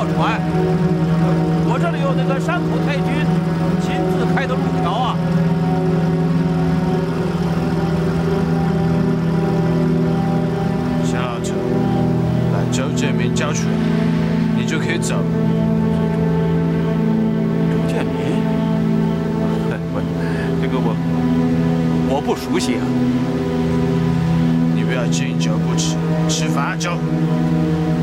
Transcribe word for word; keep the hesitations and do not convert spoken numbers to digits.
船。我这里有那个山口太君亲自开的路条啊。 夏老头，把周建民交出来，你就可以走了。 周建民？不，这个我我不熟悉啊。 你不要敬酒不吃吃罚酒。